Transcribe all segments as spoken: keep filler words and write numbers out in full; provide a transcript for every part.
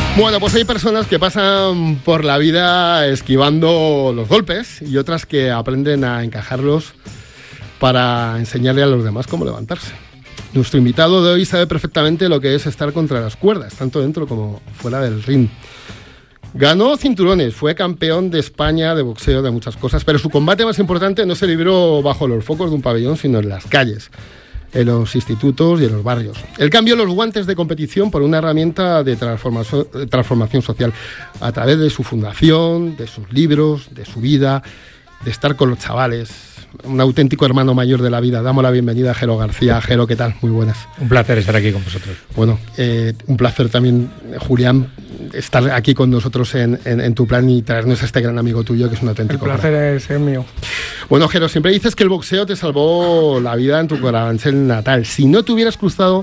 Bueno, pues hay personas que pasan por la vida esquivando los golpes y otras que aprenden a encajarlos para enseñarle a los demás cómo levantarse. Nuestro invitado de hoy sabe perfectamente lo que es estar contra las cuerdas, tanto dentro como fuera del ring. Ganó cinturones, fue campeón de España de boxeo, de muchas cosas, pero su combate más importante no se libró bajo los focos de un pabellón, sino en las calles, en los institutos y en los barrios. Él cambió los guantes de competición por una herramienta de transformación, de transformación social a través de su fundación, de sus libros, de su vida, de estar con los chavales. Un auténtico hermano mayor de la vida. Damos la bienvenida a Jero García. Jero, ¿qué tal? Muy buenas. Un placer estar aquí con vosotros. Bueno, eh, un placer también, Julián, estar aquí con nosotros en, en, en tu plan y traernos a este gran amigo tuyo que es un auténtico. El placer gran. es, es mío. Bueno, Jero, siempre dices que el boxeo te salvó la vida en tu Carabanchel natal. Si no te hubieras cruzado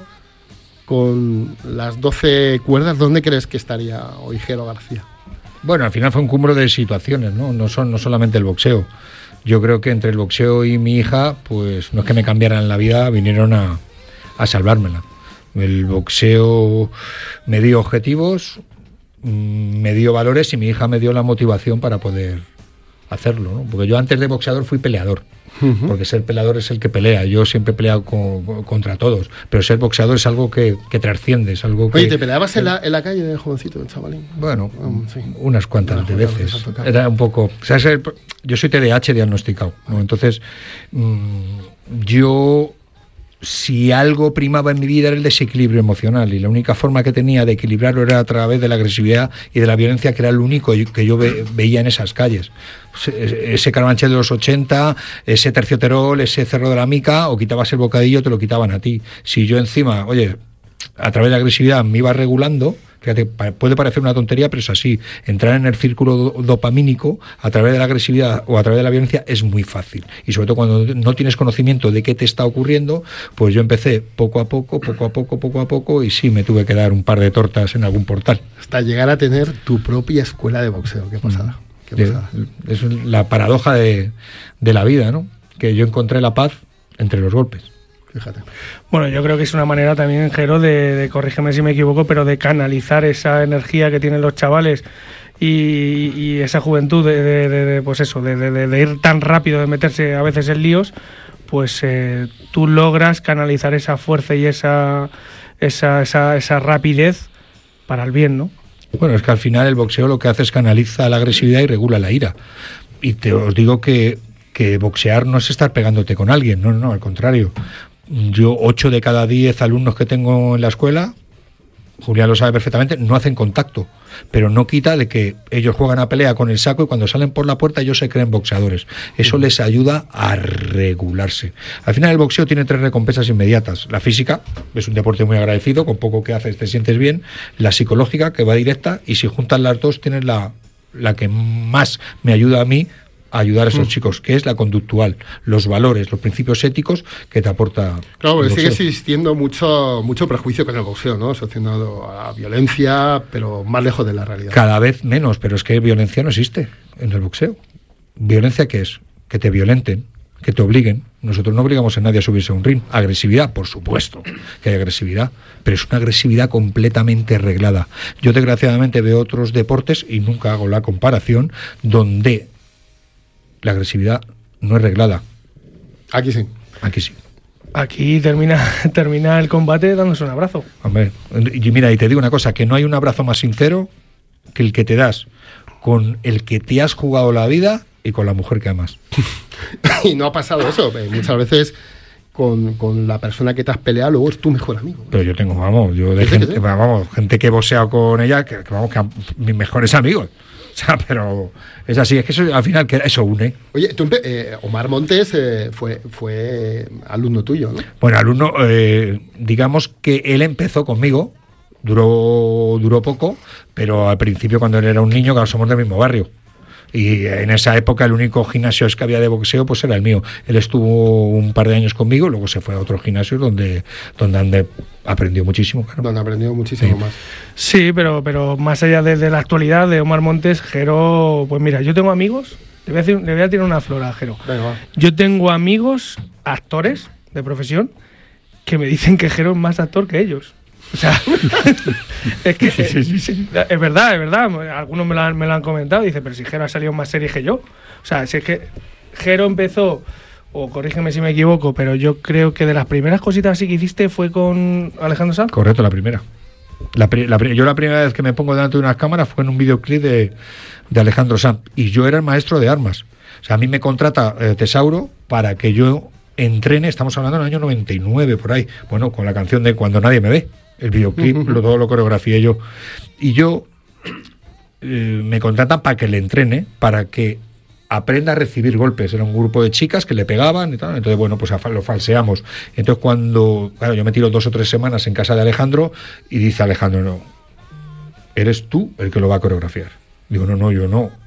con las doce cuerdas, ¿dónde crees que estaría hoy Jero García? Bueno, al final fue un cúmulo de situaciones, ¿no? No son, no solamente el boxeo. Yo creo que entre el boxeo y mi hija, pues no es que me cambiaran la vida, vinieron a, a salvármela. El boxeo me dio objetivos, me dio valores y mi hija me dio la motivación para poder hacerlo, ¿no? Porque yo antes de boxeador fui peleador, uh-huh. porque ser peleador es el que pelea. Yo siempre he peleado con, contra todos, pero ser boxeador es algo que, que trasciende, es algo que... Oye, ¿te peleabas el, en, la, en la calle de jovencito, de chavalín? Bueno, um, sí. unas cuantas de veces. Era un poco... ¿sabes? Yo soy T D A H diagnosticado, ¿no? Entonces, mmm, yo... si algo primaba en mi vida era el desequilibrio emocional y la única forma que tenía de equilibrarlo era a través de la agresividad y de la violencia, que era lo único que yo ve, veía en esas calles. Ese Carabanchel de los ochenta, ese Tercioterol, ese Cerro de la Mica, o quitabas el bocadillo, te lo quitaban a ti. Si yo encima, oye, a través de la agresividad me iba regulando, fíjate, puede parecer una tontería, pero es así. Entrar en el círculo dopamínico a través de la agresividad o a través de la violencia es muy fácil. Y sobre todo cuando no tienes conocimiento de qué te está ocurriendo, pues yo empecé poco a poco, poco a poco, poco a poco, y sí me tuve que dar un par de tortas en algún portal. Hasta llegar a tener tu propia escuela de boxeo. Qué pasada. Qué pasada. Es la paradoja de, de la vida, ¿no? Que yo encontré la paz entre los golpes. Fíjate. Bueno, yo creo que es una manera también, Jero, de, de, corrígeme si me equivoco, pero de canalizar esa energía que tienen los chavales y, y esa juventud de, de, de, de pues eso, de, de, de ir tan rápido, de meterse a veces en líos, pues eh, tú logras canalizar esa fuerza y esa, esa, esa, esa rapidez para el bien, ¿no? Bueno, es que al final el boxeo lo que hace es canaliza la agresividad y regula la ira. Y te os digo que, que boxear no es estar pegándote con alguien, no, no, al contrario. Yo, ocho de cada diez alumnos que tengo en la escuela, Julián lo sabe perfectamente, no hacen contacto, pero no quita de que ellos juegan a pelea con el saco y cuando salen por la puerta ellos se creen boxeadores. Eso les ayuda a regularse. Al final el boxeo tiene tres recompensas inmediatas. La física, es un deporte muy agradecido, con poco que haces te sientes bien. La psicológica, que va directa, y si juntas las dos tienes la, la que más me ayuda a mí a ayudar a esos mm. chicos, que es la conductual, los valores, los principios éticos que te aporta. Claro, porque sigue existiendo mucho mucho prejuicio con el boxeo, ¿no? Asociado a violencia, pero más lejos de la realidad. Cada vez menos, pero es que violencia no existe en el boxeo. ¿Violencia qué es? Que te violenten, que te obliguen. Nosotros no obligamos a nadie a subirse a un ring. Agresividad, por supuesto que hay agresividad, pero es una agresividad completamente reglada. Yo desgraciadamente veo otros deportes, y nunca hago la comparación, donde la agresividad no es reglada. Aquí sí. Aquí sí. Aquí termina, termina el combate dándose un abrazo. Hombre, y mira, y te digo una cosa, que no hay un abrazo más sincero que el que te das con el que te has jugado la vida y con la mujer que amas. Y no ha pasado eso. Muchas veces con, con la persona que te has peleado, luego es tu mejor amigo. Pero yo tengo, vamos, yo de gente, sí? vamos, gente que he boxeado con ella, que, que vamos, que a, mis mejores amigos. O sea, pero es así, es que eso al final que eso une. Oye, tú, eh, Omar Montes eh, fue, fue alumno tuyo, ¿no? Bueno, alumno, eh, digamos que él empezó conmigo, duró, duró poco, pero al principio cuando él era un niño, claro, somos del mismo barrio. Y en esa época el único gimnasio que había de boxeo pues era el mío. Él estuvo un par de años conmigo, luego se fue a otro gimnasio donde, donde aprendió muchísimo. Claro. Donde aprendió muchísimo sí. más. Sí, pero, pero más allá de, de la actualidad de Omar Montes, Jero, pues mira, yo tengo amigos, le voy a, decir, le voy a tirar una flor a Jero. Venga, va. Yo tengo amigos, actores de profesión, que me dicen que Jero es más actor que ellos. O sea, es que sí, sí, sí, sí. es verdad, es verdad. Algunos me lo han, me lo han comentado. Dice, pero si Jero ha salido en más series que yo. O sea, si es que Jero empezó, o corrígeme si me equivoco, pero yo creo que de las primeras cositas así que hiciste fue con Alejandro Sanz. Correcto, la primera. La, la, yo la primera vez que me pongo delante de unas cámaras fue en un videoclip de, de Alejandro Sanz. Y yo era el maestro de armas. O sea, a mí me contrata eh, Tesauro para que yo entrene, estamos hablando del año noventa y nueve, por ahí. Bueno, con la canción de Cuando nadie me ve. El videoclip, uh-huh. lo, todo lo coreografié yo. Y yo eh, me contratan para que le entrene, para que aprenda a recibir golpes. Era un grupo de chicas que le pegaban y tal. Entonces, bueno, pues lo falseamos. Entonces, cuando, claro, yo me tiro dos o tres semanas en casa de Alejandro y dice Alejandro, no, eres tú el que lo va a coreografiar. Digo, no, no, yo no.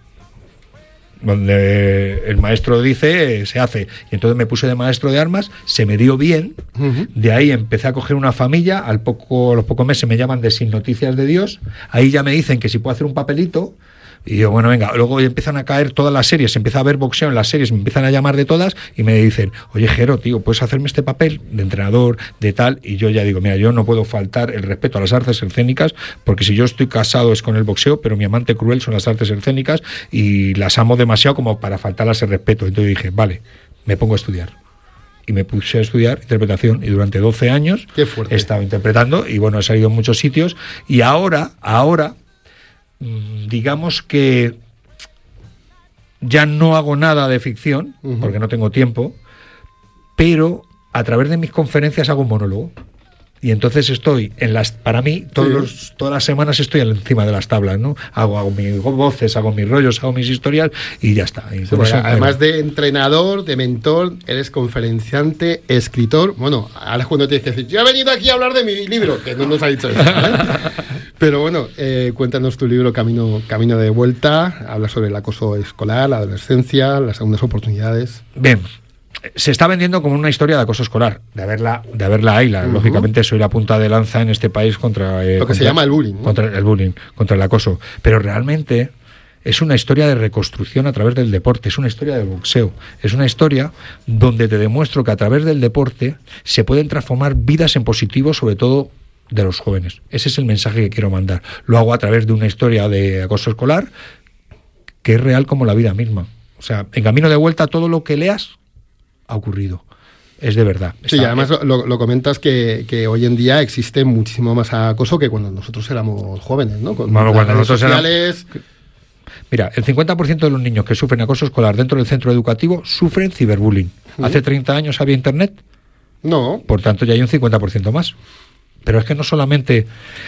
Donde el maestro dice, se hace. Y entonces me puse de maestro de armas, se me dio bien, uh-huh. de ahí empecé a coger una familia, al poco, a los pocos meses me llaman de Sin Noticias de Dios, ahí ya me dicen que si puedo hacer un papelito, y yo, bueno, venga, luego empiezan a caer todas las series, se empieza a ver boxeo en las series, me empiezan a llamar de todas, y me dicen, oye, Jero, tío, ¿puedes hacerme este papel de entrenador, de tal? Y yo ya digo, mira, yo no puedo faltar el respeto a las artes escénicas, porque si yo estoy casado es con el boxeo, pero mi amante cruel son las artes escénicas, y las amo demasiado como para faltarlas el respeto. Entonces dije, vale, me pongo a estudiar. Y me puse a estudiar interpretación, y durante doce años he estado interpretando, y bueno, he salido en muchos sitios, y ahora, ahora, digamos que ya no hago nada de ficción, uh-huh. porque no tengo tiempo, pero a través de mis conferencias hago un monólogo. Y entonces estoy en las, para mí, todos sí. los, todas las semanas estoy encima de las tablas, ¿no? Hago, hago mis voces, hago mis rollos, hago mis historias y ya está. Y sí, eso, además bueno. de entrenador, de mentor, eres conferenciante, escritor. Bueno, ahora es cuando tienes que decir, yo he venido aquí a hablar de mi libro, que no nos ha dicho eso, ¿eh? Pero bueno, eh, cuéntanos tu libro Camino, Camino de Vuelta. Habla sobre el acoso escolar, la adolescencia, las segundas oportunidades. Bien. Se está vendiendo como una historia de acoso escolar, de haberla, de haberla ahí. Uh-huh. Lógicamente soy la punta de lanza en este país contra eh, lo que contra, se llama el bullying, ¿no? contra el bullying, contra el acoso. Pero realmente es una historia de reconstrucción a través del deporte, es una historia del boxeo, es una historia donde te demuestro que a través del deporte se pueden transformar vidas en positivo, sobre todo de los jóvenes. Ese es el mensaje que quiero mandar. Lo hago a través de una historia de acoso escolar que es real como la vida misma. O sea, en Camino de Vuelta todo lo que leas ha ocurrido, es de verdad. Sí, está, además eh, lo, lo comentas que, que hoy en día existe muchísimo más acoso que cuando nosotros éramos jóvenes, ¿no? Con bueno, cuando nosotros sociales... Éramos... Mira, el cincuenta por ciento de los niños que sufren acoso escolar dentro del centro educativo sufren ciberbullying. ¿Mm? ¿Hace treinta años había internet? No. Por tanto, ya hay un cincuenta por ciento más. Pero es que no solamente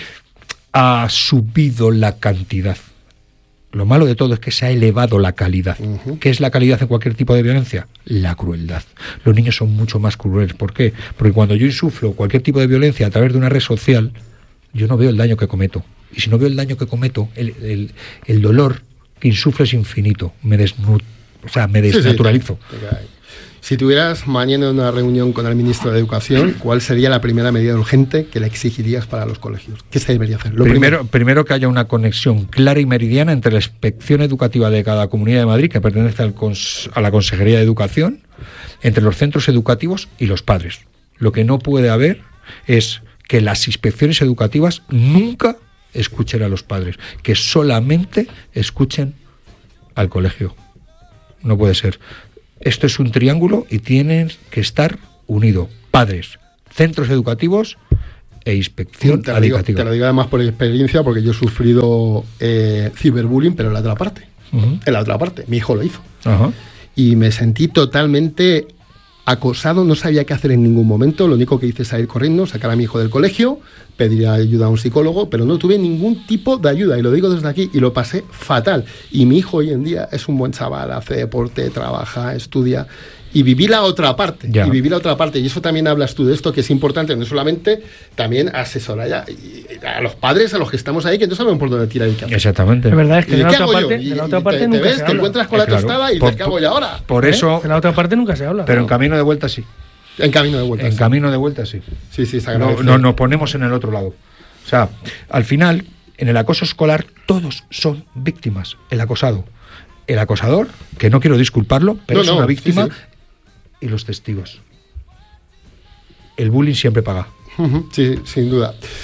ha subido la cantidad, lo malo de todo es que se ha elevado la calidad. Uh-huh. ¿Qué es la calidad en cualquier tipo de violencia? La crueldad. Los niños son mucho más crueles. ¿Por qué? Porque cuando yo insuflo cualquier tipo de violencia a través de una red social, yo no veo el daño que cometo. Y si no veo el daño que cometo, el, el, el dolor que insuflo es infinito. Me, desnu- o sea, me desnaturalizo. Sí, sí, sí. Si tuvieras mañana una reunión con el ministro de Educación, ¿cuál sería la primera medida urgente que le exigirías para los colegios? ¿Qué se debería hacer? Lo primero, primero, primero que haya una conexión clara y meridiana entre la inspección educativa de cada comunidad de Madrid, que pertenece al cons- a la Consejería de Educación, entre los centros educativos y los padres. Lo que no puede haber es que las inspecciones educativas nunca escuchen a los padres, que solamente escuchen al colegio. No puede ser. Esto es un triángulo y tienen que estar unidos. Padres, centros educativos e inspección te lo digo, educativa. Te lo digo además por experiencia, porque yo he sufrido eh, ciberbullying, pero en la otra parte. Uh-huh. En la otra parte. Mi hijo lo hizo. Uh-huh. Y me sentí totalmente acosado, no sabía qué hacer en ningún momento. Lo único que hice es salir corriendo, sacar a mi hijo del colegio, pedir ayuda a un psicólogo, pero no tuve ningún tipo de ayuda, y lo digo desde aquí, y lo pasé fatal. Y mi hijo hoy en día es un buen chaval, hace deporte, trabaja, estudia, y viví la otra parte, ya. y viví la otra parte, y eso también hablas tú de esto, que es importante, no solamente también asesorar ya, a los padres, a los que estamos ahí, que no sabemos por dónde tirar y qué hacer. Exactamente. Es verdad, es que de la otra parte, parte, de la otra parte te, nunca te ves, se te habla. encuentras con eh, la claro. tostada y por, te cago ya ahora. Por eso... De la otra parte nunca se habla. Pero ¿no? en Camino de Vuelta sí. En Camino de Vuelta En sí. Camino de Vuelta sí. Sí, sí, se no, no, nos ponemos en el otro lado. O sea, al final, en el acoso escolar, todos son víctimas. El acosado, el acosador, que no quiero disculparlo, pero no, es no, una víctima, sí, sí. y los testigos. El bullying siempre paga. Sí, sin duda.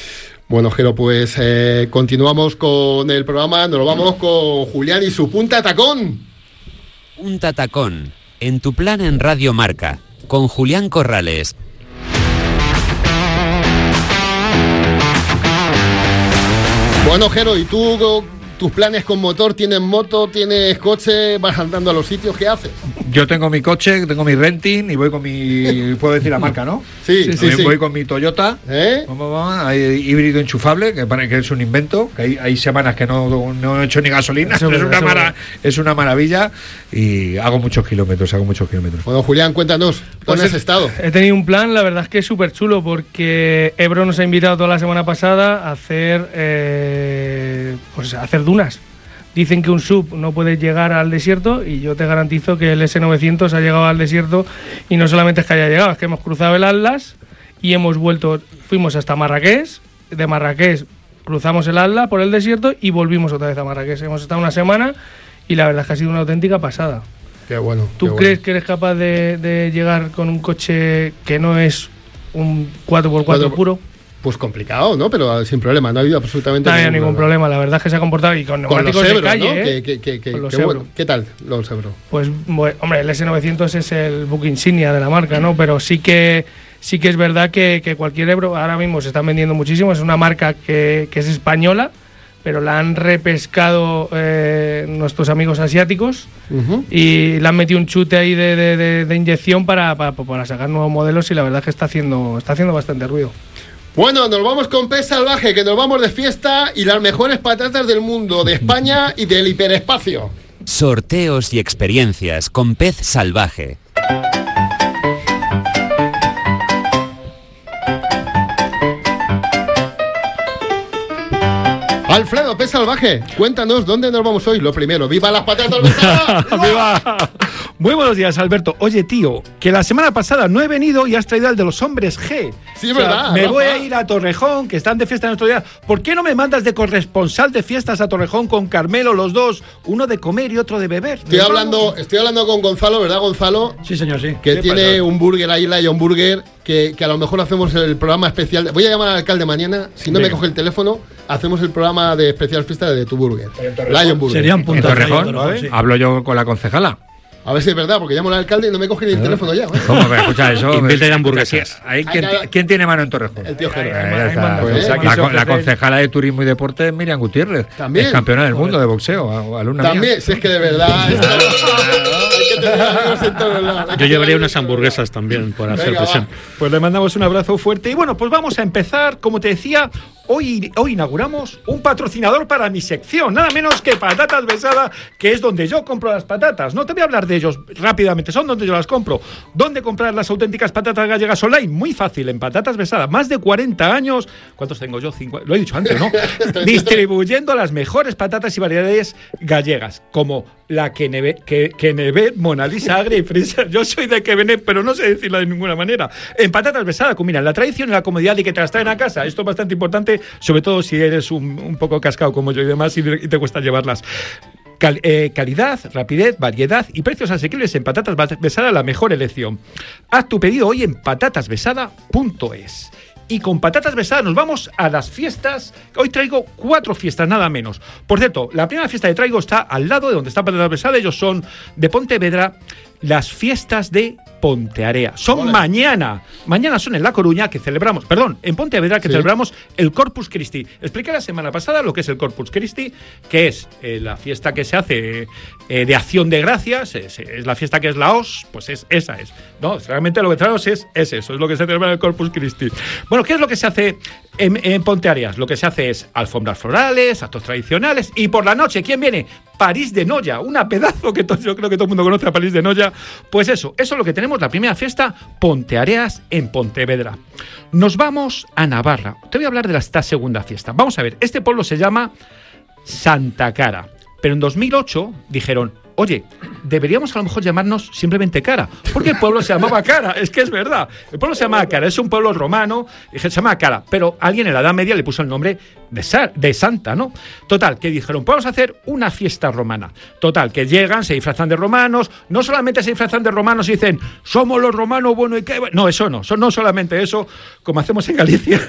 Bueno, Jero, pues eh, continuamos con el programa. Nos lo vamos con Julián y su Punta Tacón. Punta Tacón, en tu plan en Radio Marca, con Julián Corrales. Bueno, Jero, ¿y tú tus planes con motor? ¿Tienes moto? ¿Tienes coche? ¿Vas andando a los sitios? ¿Qué haces? Yo tengo mi coche, tengo mi renting y voy con mi... Puedo decir la marca, ¿no? Sí, sí, sí, sí. Voy con mi Toyota, ¿Eh? hay híbrido enchufable, que parece que es un invento, que hay, hay semanas que no, no he hecho ni gasolina, es una, mara, es una maravilla y hago muchos kilómetros, hago muchos kilómetros. Bueno, Julián, cuéntanos, ¿dónde pues has estado? He tenido un plan, la verdad es que es súper chulo, porque Ebro nos ha invitado toda la semana pasada a hacer, eh, pues a hacer dunas. Dicen que un sub no puede llegar al desierto y yo te garantizo que el ese novecientos ha llegado al desierto y no solamente es que haya llegado, es que hemos cruzado el Atlas y hemos vuelto, fuimos hasta Marrakech, de Marrakech cruzamos el Atlas por el desierto y volvimos otra vez a Marrakech. Hemos estado una semana y la verdad es que ha sido una auténtica pasada. Qué bueno. ¿Tú qué crees bueno. que eres capaz de, de llegar con un coche que no es un cuatro por cuatro puro? Pues complicado, ¿no? Pero sin problema, no ha habido absolutamente no ningún, ningún problema. problema. La verdad es que se ha comportado y con neumáticos con los Ebro, de calle, ¿no? ¿eh? Que, que, que, con los que Ebro. Bueno. ¿Qué tal los Ebro? Pues, bueno, hombre, el ese novecientos es el buque insignia de la marca, ¿no? Pero sí que sí que es verdad que, que cualquier Ebro ahora mismo se están vendiendo muchísimo. Es una marca que, que es española, pero la han repescado eh, nuestros amigos asiáticos uh-huh. y le han metido un chute ahí de, de, de, de inyección para, para, para sacar nuevos modelos y la verdad es que está haciendo, está haciendo bastante ruido. Bueno, nos vamos con Pez Salvaje, que nos vamos de fiesta y las mejores patatas del mundo, de España y del hiperespacio. Sorteos y experiencias con Pez Salvaje. Alfredo, Pez Salvaje, cuéntanos dónde nos vamos hoy. Lo primero, ¡viva las patatas besadas! ¡Viva! ¡Viva! Muy buenos días, Alberto. Oye, tío, que la semana pasada no he venido y has traído al de los hombres G. Sí, es o sea, verdad. Me Rafa. voy a ir a Torrejón, que están de fiesta en nuestro día. ¿Por qué no me mandas de corresponsal de fiestas a Torrejón con Carmelo, los dos? Uno de comer y otro de beber. Estoy hablando, estoy hablando con Gonzalo, ¿verdad, Gonzalo? Sí, señor, sí. Que tiene pasa? un burger ahí, la John Burger, que, que a lo mejor hacemos el programa especial. Voy a llamar al alcalde mañana. Si no Venga. me coge el teléfono, hacemos el programa de especial fiesta de tu burger. Lion Burger. Serían puntos. ¿En Torrejón? ¿Vale? Sí. Hablo yo con la concejala. A ver si es verdad, porque llamo al alcalde y no me coge ni el teléfono ya. ¿eh? ¿Cómo? Escucha, eso. Inviten hamburguesas. ¿Quién, ¿quién, ¿Quién tiene mano en Torrejón? El tío Jero. Eh, la, la, la concejala de Turismo y Deporte es Miriam Gutiérrez. También. Es campeona del mundo de boxeo, alumna También, mía. si es que de verdad. Esto, hay que tener amigos en todos lados. Yo llevaría unas hamburguesas también por hacer Venga, presión. Va. Pues le mandamos un abrazo fuerte. Y bueno, pues vamos a empezar, como te decía. Hoy, hoy inauguramos un patrocinador para mi sección, nada menos que Patatas Besada, que es donde yo compro las patatas. No te voy a hablar de ellos rápidamente, son donde yo las compro. ¿Dónde comprar las auténticas patatas gallegas online? Muy fácil, en Patatas Besada. Más de cuarenta años, ¿cuántos tengo yo? Cinco, lo he dicho antes, ¿no? Distribuyendo las mejores patatas y variedades gallegas, como la Quenevet, que, Quenevet, Mona Lisa, Agria y Frisa. Yo soy de Quevenet, pero no sé decirla de ninguna manera. En Patatas Besada combinan la tradición y la comodidad de que te las traen a casa. Esto es bastante importante, sobre todo si eres un, un poco cascado como yo y demás y, y te cuesta llevarlas. Cal, eh, calidad, rapidez, variedad y precios asequibles en Patatas Besada, la mejor elección. Haz tu pedido hoy en patatas besada punto es. Y con Patatas Besadas nos vamos a las fiestas. Hoy traigo cuatro fiestas, nada menos. Por cierto, la primera fiesta que traigo está al lado de donde está Patatas Besadas. Ellos son de Pontevedra, las fiestas de Pontearea. Son Hola. mañana. Mañana son en La Coruña, que celebramos, perdón, en Pontevedra, que sí. celebramos el Corpus Christi. Expliqué la semana pasada lo que es el Corpus Christi, que es eh, la fiesta que se hace eh, de acción de gracias, es, es la fiesta que es la O S, pues es, esa es. No, realmente lo que traemos es, es eso, es lo que se celebra en el Corpus Christi. Bueno, ¿qué es lo que se hace en, en Ponteareas? Lo que se hace es alfombras florales, actos tradicionales, y por la noche, ¿quién viene? París de Noia, una pedazo que to- yo creo que todo el mundo conoce a París de Noia. Pues eso, eso es lo que tenemos, la primera fiesta Ponteareas en Pontevedra. Nos vamos a Navarra. Te voy a hablar de la, esta segunda fiesta. Vamos a ver, este pueblo se llama Santa Cara, pero en dos mil ocho dijeron, oye, deberíamos a lo mejor llamarnos simplemente Cara, porque el pueblo se llamaba Cara, es que es verdad, el pueblo se llamaba Cara, es un pueblo romano, y se llama Cara, pero alguien en la Edad Media le puso el nombre de, Sa- de Santa, ¿no? Total, que dijeron, podemos hacer una fiesta romana. Total, que llegan, se disfrazan de romanos, no solamente se disfrazan de romanos y dicen, somos los romanos, bueno, ¿y qué? No, eso no, no solamente eso, como hacemos en Galicia,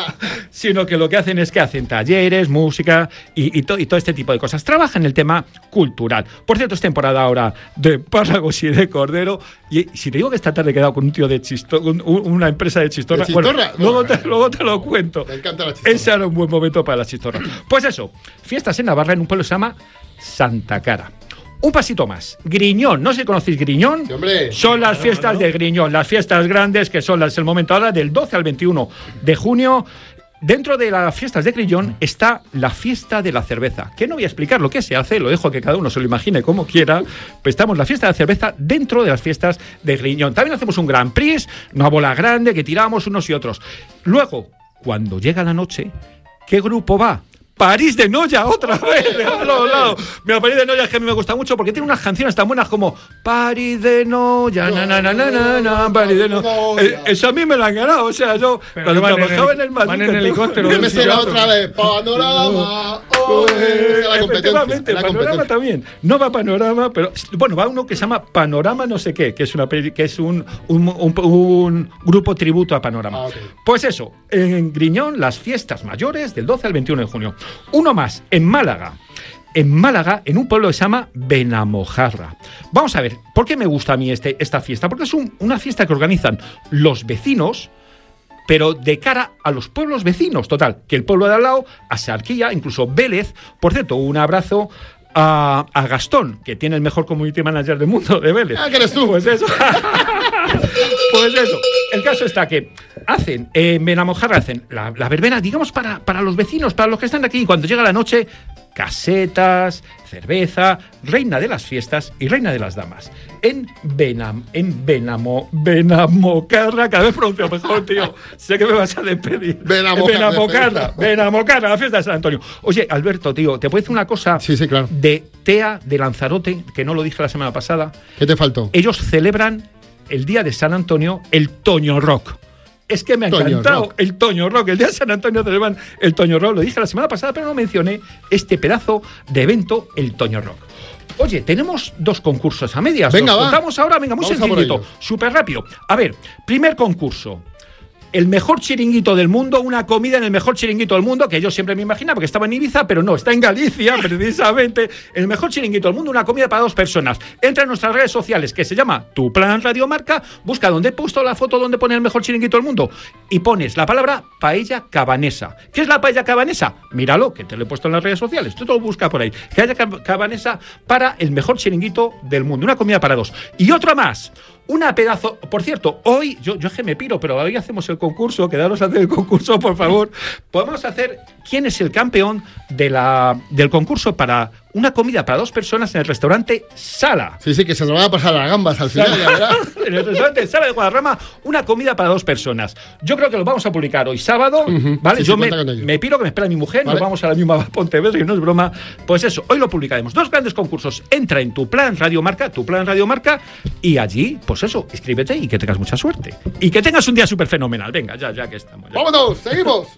sino que lo que hacen es que hacen talleres, música y, y, to- y todo este tipo de cosas. Trabajan el tema cultural. Por cierto, es temporada ahora de espárragos y de cordero. Y si te digo que esta tarde he quedado con un tío de Chistorra, un, una empresa de Chistorra, ¿De Chistorra? bueno, luego, te, luego te lo cuento. Me encanta la Chistorra. Ese era un buen momento para la Chistorra. Pues eso, fiestas en Navarra en un pueblo que se llama Santa Cara. Un pasito más. Griñón. No sé si conocéis Griñón. Sí, hombre. Son las fiestas de Griñón, las fiestas grandes que son las el momento ahora del doce al veintiuno de junio. Dentro de las fiestas de Griñón está la fiesta de la cerveza, que no voy a explicar lo que se hace, lo dejo que cada uno se lo imagine como quiera, pues estamos la fiesta de la cerveza dentro de las fiestas de Griñón. También hacemos un Grand Prix, una bola grande que tiramos unos y otros. Luego, cuando llega la noche, ¿qué grupo va? París de Noia, otra vez, de otro lado. Mira, París de Noia es que a mí me gusta mucho porque tiene unas canciones tan buenas como París de Noia, na, na, na, na, na, na, París de Noia. Eh, eso a mí me lo han ganado, o sea, yo Pero cuando van en trabajaba el- en el Madrid... van en helicóptero. Yo me sé la Teatro. otra de Panorama. Oh, esa es la competencia. Efectivamente, la Panorama competencia. también. No va Panorama, pero bueno, va uno que se llama Panorama no sé qué, que es una peli- que es un, un, un- un grupo tributo a Panorama. Ah, ok. Pues eso, en Griñón, las fiestas mayores del doce al veintiuno de junio. Uno más, en Málaga. En Málaga, en un pueblo que se llama Benamojarra. Vamos a ver, ¿por qué me gusta a mí este, esta fiesta? Porque es un- una fiesta que organizan los vecinos, pero de cara a los pueblos vecinos. Total, que el pueblo de al lado, Asarquía, incluso Vélez. Por cierto, un abrazo a, a Gastón, que tiene el mejor community manager del mundo de Vélez. Ah, que eres tú. Pues eso. Pues eso. El caso está que hacen, eh, en Benamojarra hacen la, la verbena, digamos, para, para los vecinos, para los que están aquí. Y cuando llega la noche, casetas, cerveza, reina de las fiestas y reina de las damas. En Benam, en Benamo, Benamocarra, cada vez pronuncio mejor, tío. Sé que me vas a despedir. Benamocarra. En Benamocarra, Benamocarra, la fiesta de San Antonio. Oye, Alberto, tío, ¿te puedo decir una cosa? Sí, sí, claro. De Tea de Lanzarote, que no lo dije la semana pasada. ¿Qué te faltó? Ellos celebran el día de San Antonio el Toño Rock. Es que me ha Toño encantado Rock. el Toño Rock. El día de San Antonio celebran el Toño Rock. Lo dije la semana pasada, pero no mencioné este pedazo de evento, el Toño Rock. Oye, tenemos dos concursos a medias. Venga, Los va. contamos ahora, venga, muy Vamos a por sencillito, ello. súper rápido. A ver, primer concurso. El mejor chiringuito del mundo, una comida en el mejor chiringuito del mundo, que yo siempre me imaginaba que estaba en Ibiza, pero no, está en Galicia, precisamente. El mejor chiringuito del mundo, una comida para dos personas. Entra en nuestras redes sociales, que se llama Tu Plan Radio Marca, busca donde he puesto la foto donde pone el mejor chiringuito del mundo, y pones la palabra paella cabanesa. ¿Qué es la paella cabanesa? Míralo, que te lo he puesto en las redes sociales, tú te lo busca por ahí. Paella cab- cabanesa para el mejor chiringuito del mundo, una comida para dos. Y otra más. Una pedazo, por cierto, hoy, yo, yo es que me piro, pero hoy hacemos el concurso, quedaros a hacer el concurso, por favor. Podemos hacer quién es el campeón de la, del concurso para una comida para dos personas en el restaurante Sala. Sí, sí, que se nos van a pasar las gambas al final, ya verás. En el restaurante Sala de Guadarrama, una comida para dos personas. Yo creo que lo vamos a publicar hoy sábado, Ujú. ¿vale? Sí, sí, Yo me, cuenta con ello. me piro que me espera mi mujer, Vale. nos vamos a la misma Pontevedra y no es broma. Pues eso, hoy lo publicaremos. Dos grandes concursos. Entra en Tu Plan Radio Marca, Tu Plan Radio Marca, y allí, pues eso, escríbete y que tengas mucha suerte. Y que tengas un día súper fenomenal. Venga, ya, ya que estamos. ya. ¡Vámonos! ¡Seguimos!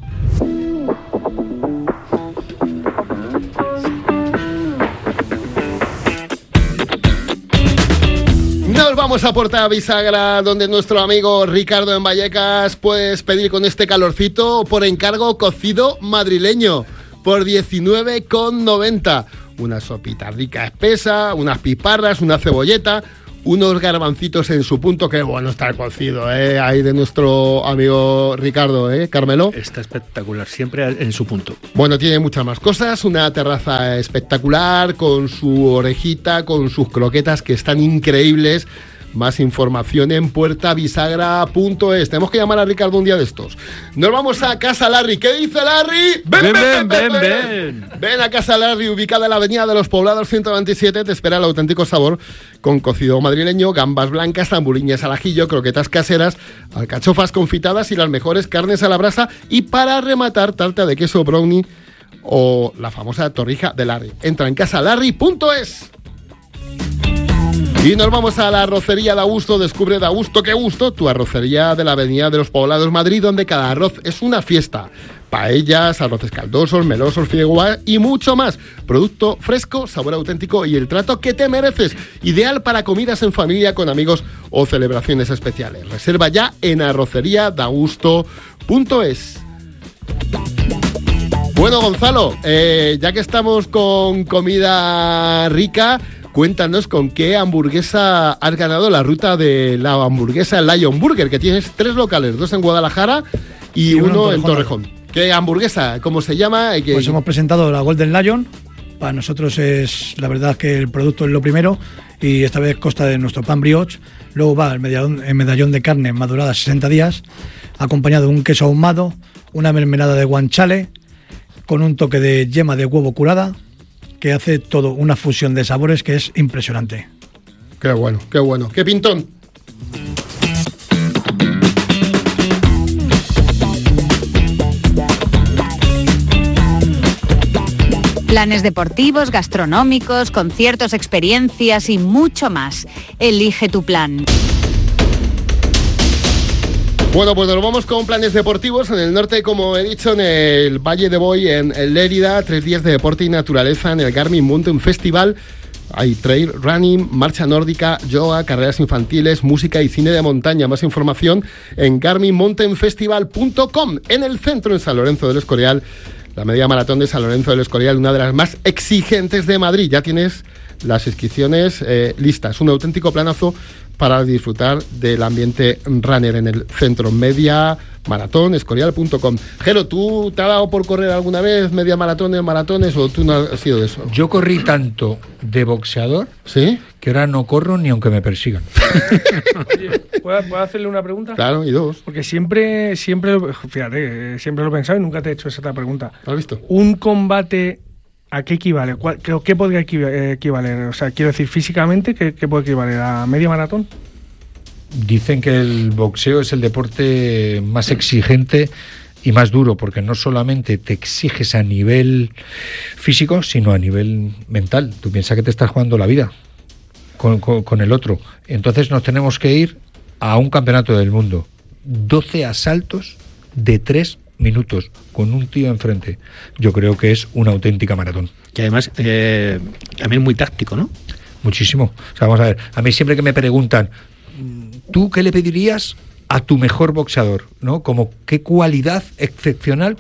Nos vamos a Porta Bisagra, donde nuestro amigo Ricardo en Vallecas puedes pedir con este calorcito por encargo cocido madrileño por diecinueve con noventa. Una sopita rica espesa, unas piparras, una cebolleta, unos garbancitos en su punto. Qué bueno está el cocido, ¿eh? Ahí de nuestro amigo Ricardo, ¿eh, Carmelo? Está espectacular, siempre en su punto. Bueno, tiene muchas más cosas, una terraza espectacular con su orejita, con sus croquetas que están increíbles. Más información en puerta bisagra punto es. Tenemos que llamar a Ricardo un día de estos. Nos vamos a Casa Larry. ¿Qué dice Larry? Ven, ven, ven, ven. Ven a Casa Larry, ubicada en la avenida de los Poblados ciento veintisiete. Te espera el auténtico sabor con cocido madrileño, gambas blancas, tamburiñas al ajillo, croquetas caseras, alcachofas confitadas y las mejores carnes a la brasa. Y para rematar, tarta de queso brownie o la famosa torrija de Larry. Entra en casa larry punto es. Y nos vamos a la arrocería de Augusto. Descubre de Augusto qué gusto, tu arrocería de la Avenida de los Poblados, Madrid, donde cada arroz es una fiesta. Paellas, arroces caldosos, melosos, fideuá y mucho más. Producto fresco, sabor auténtico y el trato que te mereces. Ideal para comidas en familia, con amigos o celebraciones especiales. Reserva ya en arrocería de augusto punto es. Bueno, Gonzalo, eh, ya que estamos con comida rica, cuéntanos con qué hamburguesa has ganado la ruta de la hamburguesa Lion Burger, que tienes tres locales, dos en Guadalajara y, y uno, uno en Torrejón. Torrejón. ¿Qué hamburguesa? ¿Cómo se llama? ¿Qué... Pues hemos presentado la Golden Lion. Para nosotros es, la verdad, que el producto es lo primero, y esta vez consta de nuestro pan brioche. Luego va el medallón, el medallón de carne madurada sesenta días, acompañado de un queso ahumado, una mermelada de guanciale, con un toque de yema de huevo curada, que hace todo una fusión de sabores que es impresionante. Qué bueno, qué bueno. ¡Qué pintón! Planes deportivos, gastronómicos, conciertos, experiencias y mucho más. Elige tu plan. Bueno, pues nos vamos con planes deportivos. En el norte, como he dicho, en el Valle de Boí, en Lérida, tres días de deporte y naturaleza en el Garmin Mountain Festival. Hay trail running, marcha nórdica, yoga, carreras infantiles, música y cine de montaña. Más información en garmin mountain festival punto com. En el centro, en San Lorenzo del Escorial, la media maratón de San Lorenzo del Escorial, una de las más exigentes de Madrid. Ya tienes las inscripciones eh, listas. Un auténtico planazo para disfrutar del ambiente runner en el centro. Media maratón escorial punto com. Jero, ¿tú te has dado por correr alguna vez media maratones, maratones, o tú no has sido de eso? Yo corrí tanto de boxeador, ¿sí?, que ahora no corro ni aunque me persigan. Oye, ¿puedo, ¿puedo hacerle una pregunta? Claro, y dos. Porque siempre, siempre, fíjate, siempre lo he pensado y nunca te he hecho esa pregunta. ¿Has visto? Un combate, ¿a qué equivale? ¿Qué, qué podría equivaler? O sea, quiero decir, físicamente, ¿qué, qué puede equivaler? ¿A media maratón? Dicen que el boxeo es el deporte más exigente y más duro, porque no solamente te exiges a nivel físico, sino a nivel mental. Tú piensas que te estás jugando la vida con, con, con el otro. Entonces nos tenemos que ir a un campeonato del mundo. doce asaltos de tres minutos con un tío enfrente. Yo creo que es una auténtica maratón. Que además eh, también muy táctico, ¿no? Muchísimo. O sea, vamos a ver, a mí siempre que me preguntan, ¿tú qué le pedirías a tu mejor boxeador? ¿No? Como, ¿qué cualidad excepcional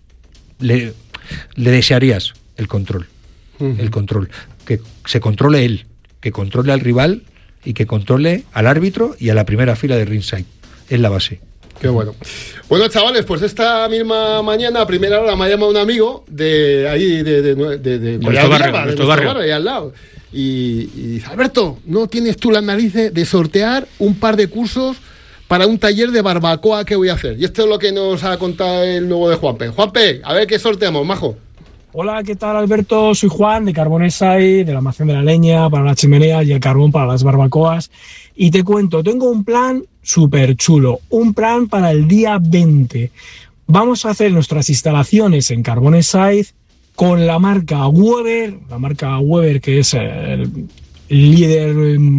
le, le desearías? El control. Uh-huh. El control. Que se controle él, que controle al rival y que controle al árbitro y a la primera fila de ringside. Es la base. Qué bueno. Bueno, chavales, pues esta misma mañana, a primera hora, me ha llamado un amigo de ahí, de, de, de, de, de, nuestro barrio, de nuestro barrio, ahí al lado. Y, y dice, Alberto, ¿no tienes tú las narices de sortear un par de cursos para un taller de barbacoa que voy a hacer? Y esto es lo que nos ha contado el nuevo de Juanpe. Juanpe, a ver qué sorteamos, majo. Hola, ¿qué tal, Alberto? Soy Juan, de Carbonesai, de la almacén de la leña para las chimeneas y el carbón para las barbacoas. Y te cuento, tengo un plan súper chulo, un plan para el día veinte. Vamos a hacer nuestras instalaciones en Carbonesai con la marca Weber, la marca Weber, que es el líder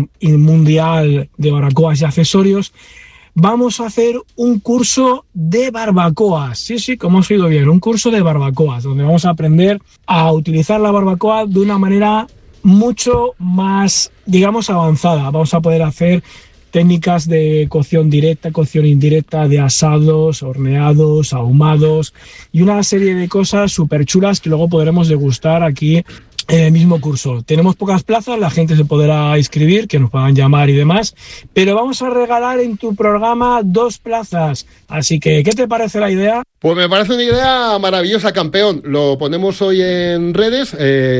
mundial de barbacoas y accesorios. Vamos a hacer un curso de barbacoas. Sí, sí, como has oído bien, un curso de barbacoas, donde vamos a aprender a utilizar la barbacoa de una manera mucho más, digamos, avanzada. Vamos a poder hacer técnicas de cocción directa, cocción indirecta, de asados, horneados, ahumados y una serie de cosas súper chulas que luego podremos degustar aquí en el mismo curso. Tenemos pocas plazas, la gente se podrá inscribir, que nos puedan llamar y demás, pero vamos a regalar en tu programa dos plazas. Así que, ¿qué te parece la idea? Pues me parece una idea maravillosa, campeón. Lo ponemos hoy en redes. Eh...